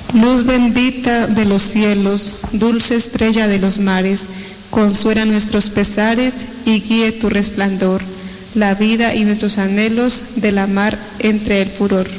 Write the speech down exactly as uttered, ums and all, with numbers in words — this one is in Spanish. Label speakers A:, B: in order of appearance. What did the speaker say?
A: Luz bendita de los cielos, dulce estrella de los mares, consuela nuestros pesares y guíe tu resplandor, la vida y nuestros anhelos de la mar entre el furor.